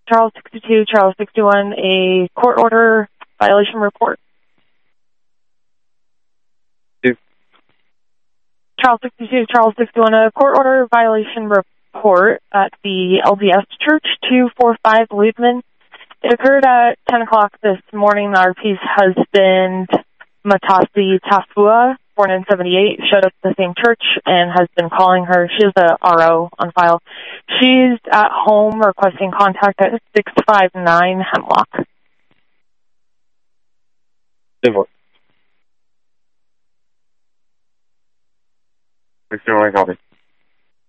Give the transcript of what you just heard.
Charles 62, Charles 61, a court order violation report. Charles 62, Charles 61, a court order violation report at the LDS Church, 245 Ludeman. It occurred at 10 o'clock this morning. The RP's husband, Matasi Tafua, born in 78, showed up at the same church and has been calling her. She has a RO on file. She's at home requesting contact at 659 Hemlock. Civil. 61, copy.